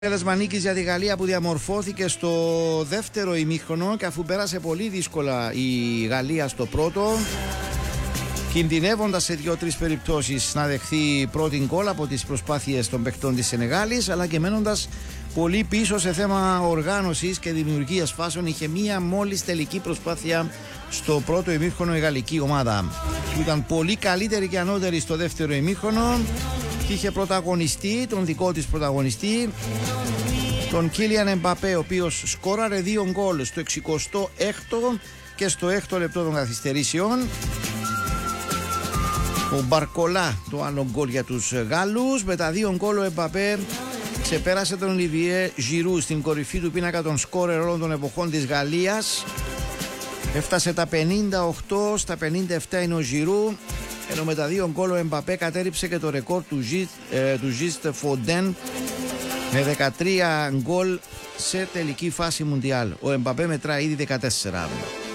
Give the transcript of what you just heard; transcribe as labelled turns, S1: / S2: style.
S1: Αποτέλεσμα νίκης για τη Γαλλία που διαμορφώθηκε στο δεύτερο ημίχρονο και αφού πέρασε πολύ δύσκολα η Γαλλία στο πρώτο, κινδυνεύοντας σε 2-3 περιπτώσεις να δεχθεί πρώτη γκολ από τις προσπάθειες των παιχτών της Σενεγάλης, αλλά και μένοντας πολύ πίσω σε θέμα οργάνωσης και δημιουργίας φάσεων. Είχε μία μόλις τελική προσπάθεια στο πρώτο ημίχρονο η γαλλική ομάδα, που ήταν πολύ καλύτερη και ανώτερη στο δεύτερο ημίχρονο και είχε πρωταγωνιστή, τον δικό της πρωταγωνιστή, τον Κίλιαν Εμπαπέ, ο οποίος σκόραρε 2 γκολ στο 66ο και στο 6ο λεπτό των καθυστερήσεων. Ο Μπαρκολά το άλλο γκολ για τους Γάλλους. Με τα 2 γκολ ο Εμπαπέ ξεπέρασε τον Ολιβιέ Ζιρού στην κορυφή του πίνακα των σκόρερ όλων των εποχών της Γαλλίας. Έφτασε τα 58, στα 57 είναι ο Ζιρού, ενώ με τα 2 γκολ ο Εμπαπέ κατέριψε και το ρεκόρ του Ζιστ Φοντέν με 13 γκολ σε τελική φάση Μουντιάλ. Ο Εμπαπέ μετρά ήδη 14.